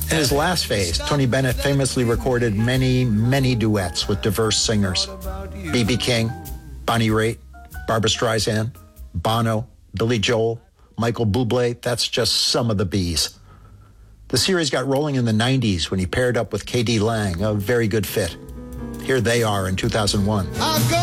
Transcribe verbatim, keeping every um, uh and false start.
In his last phase, Tony Bennett famously recorded many, many duets with diverse singers. B B King, Bonnie Raitt, Barbra Streisand, Bono, Billy Joel, Michael Bublé. That's just some of the Bs. The series got rolling in the nineties when he paired up with K D Lang, a very good fit. Here they are in two thousand one. I go